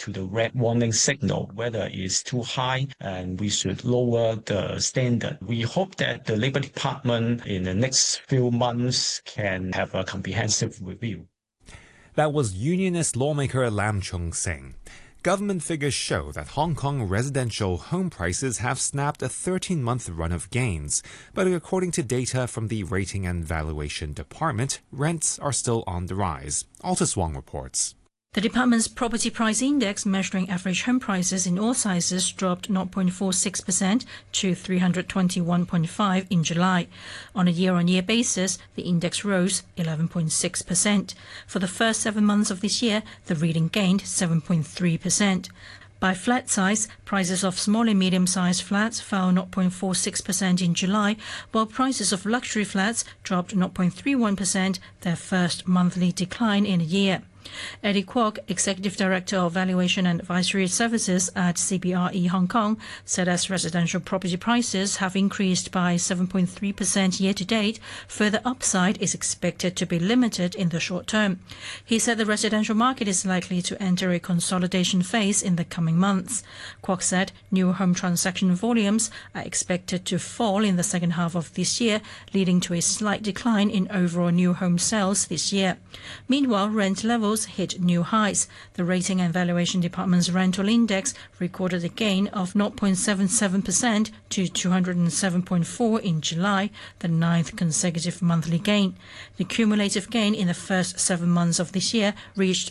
to the red warning signal, whether it's too high and we should lower the standard. We hope that the Labor Department in the next few months can have a comprehensive review. That was unionist lawmaker Lam Chung Sing. Government figures show that Hong Kong residential home prices have snapped a 13-month run of gains. But according to data from the Rating and Valuation Department, rents are still on the rise. Altus Wong reports. The department's property price index measuring average home prices in all sizes dropped 0.46% to 321.5 in July. On a year-on-year basis, the index rose 11.6%. For the first 7 months of this year, the reading gained 7.3%. By flat size, prices of small and medium-sized flats fell 0.46% in July, while prices of luxury flats dropped 0.31%, their first monthly decline in a year. Eddie Kwok, Executive Director of Valuation and Advisory Services at CBRE Hong Kong, said as residential property prices have increased by 7.3% year-to-date, further upside is expected to be limited in the short term. He said the residential market is likely to enter a consolidation phase in the coming months. Kwok said new home transaction volumes are expected to fall in the second half of this year, leading to a slight decline in overall new home sales this year. Meanwhile, rent levels hit new highs. The Rating and Valuation Department's rental index recorded a gain of 0.77% to 207.4 in July, the 9th consecutive monthly gain. The cumulative gain in the first 7 months of this year reached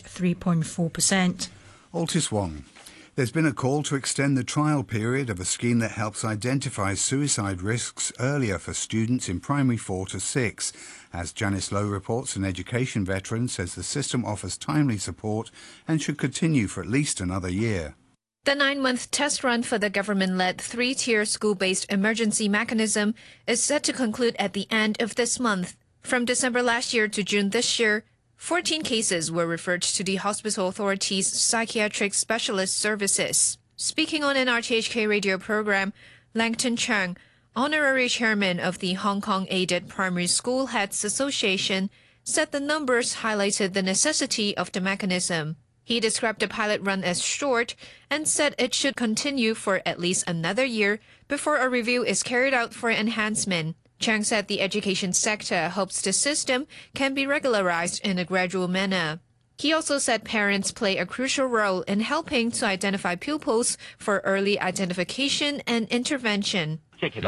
3.4%. Altus Wong. There's been a call to extend the trial period of a scheme that helps identify suicide risks earlier for students in primary 4 to 6. As Janice Lowe reports, an education veteran says the system offers timely support and should continue for at least another year. The 9-month test run for the government-led 3-tier school-based emergency mechanism is set to conclude at the end of this month. From December last year to June this year, 14 cases were referred to the Hospital Authority's Psychiatric Specialist Services. Speaking on an RTHK radio program, Langton Chang, Honorary Chairman of the Hong Kong Aided Primary School Heads Association, said the numbers highlighted the necessity of the mechanism. He described the pilot run as short and said it should continue for at least another year before a review is carried out for enhancement. Chang said the education sector hopes the system can be regularized in a gradual manner. He also said parents play a crucial role in helping to identify pupils for early identification and intervention.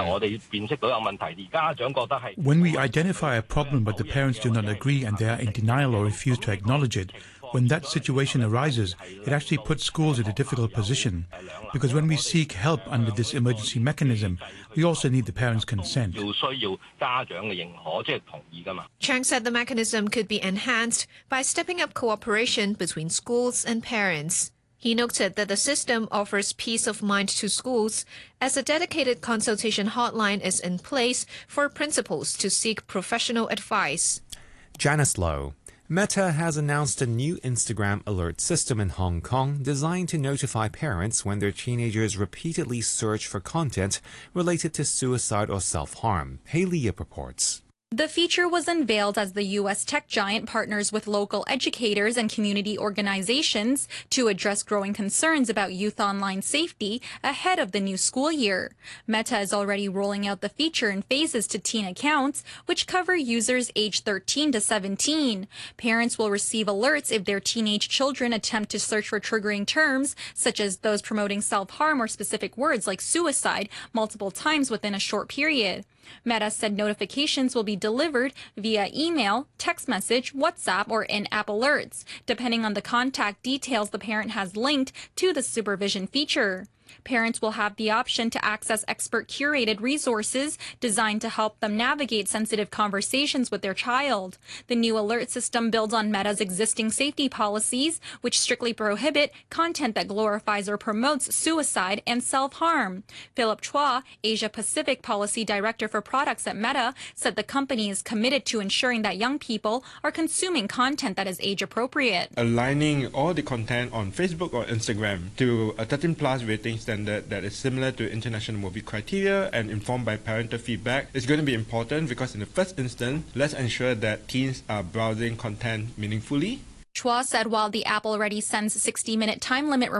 When we identify a problem but the parents do not agree and they are in denial or refuse to acknowledge it, when that situation arises, it actually puts schools in a difficult position. Because when we seek help under this emergency mechanism, we also need the parents' consent. Chang said the mechanism could be enhanced by stepping up cooperation between schools and parents. He noted that the system offers peace of mind to schools as a dedicated consultation hotline is in place for principals to seek professional advice. Janice Lowe. Meta has announced a new Instagram alert system in Hong Kong designed to notify parents when their teenagers repeatedly search for content related to suicide or self-harm. Hayley reports. The feature was unveiled as the U.S. tech giant partners with local educators and community organizations to address growing concerns about youth online safety ahead of the new school year. Meta is already rolling out the feature in phases to teen accounts, which cover users aged 13 to 17. Parents will receive alerts if their teenage children attempt to search for triggering terms, such as those promoting self-harm or specific words like suicide, multiple times within a short period. Meta said notifications will be delivered via email, text message, WhatsApp, or in-app alerts, depending on the contact details the parent has linked to the supervision feature. Parents will have the option to access expert-curated resources designed to help them navigate sensitive conversations with their child. The new alert system builds on Meta's existing safety policies, which strictly prohibit content that glorifies or promotes suicide and self-harm. Philip Chua, Asia-Pacific Policy Director for Products at Meta, said the company is committed to ensuring that young people are consuming content that is age-appropriate. Aligning all the content on Facebook or Instagram to a 13+ rating standard that is similar to international movie criteria and informed by parental feedback is going to be important because in the first instance, let's ensure that teens are browsing content meaningfully. Chua said while the app already sends 60-minute time limit